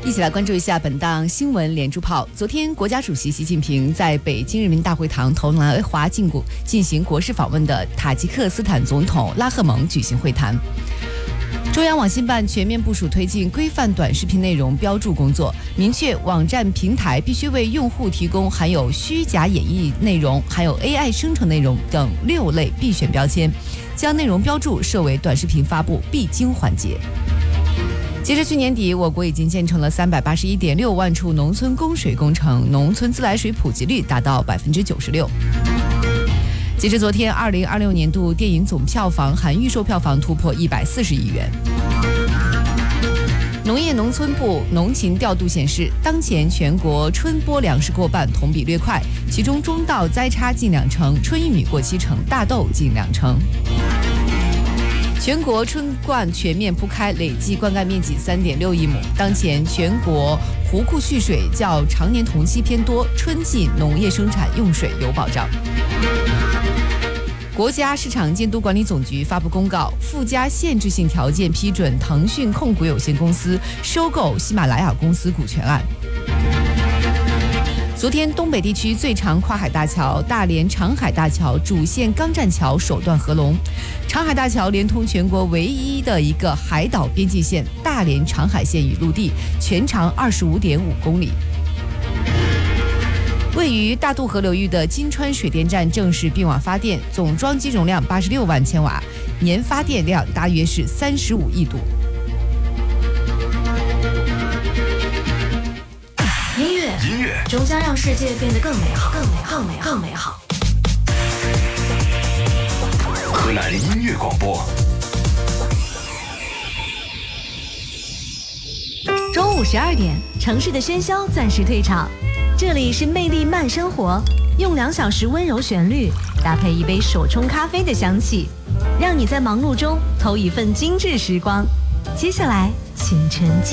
一起来关注一下本档新闻连珠炮。昨天，国家主席习近平在北京人民大会堂同来华进行国事访问的塔吉克斯坦总统拉赫蒙举行会谈。中央网信办全面部署推进规范短视频内容标注工作，明确网站平台必须为用户提供含有虚假演绎内容、含有 AI 生成内容等6类必选标签，将内容标注设为短视频发布必经环节。截至去年底，我国已经建成了381.6万处农村供水工程，农村自来水普及率达到96%。截至昨天，2026年度电影总票房含预售票房突破140亿元。农业农村部农情调度显示，当前全国春播粮食过半，同比略快，其中中稻栽插近2成，春玉米过7成，大豆近2成。全国春灌全面铺开，累计灌溉面积3.6亿亩。当前全国湖库蓄水较常年同期偏多，春季农业生产用水有保障。国家市场监督管理总局发布公告，附加限制性条件批准腾讯控股有限公司收购喜马拉雅公司股权案。昨天，东北地区最长跨海大桥大连长海大桥主线钢栈桥首段合龙。长海大桥连通全国唯一的一个海岛边境线大连长海线与陆地，全长25.5公里。位于大渡河流域的金川水电站正式并网发电，总装机容量86万千瓦，年发电量大约是35亿度。 音乐终将让世界变得更美好，更美好。 河南音乐广播， 中午12点，城市的喧嚣暂时退场，这里是魅力慢生活，用2小时温柔旋律搭配一杯手冲咖啡的香气，让你在忙碌中偷一份精致时光。接下来，请沉浸。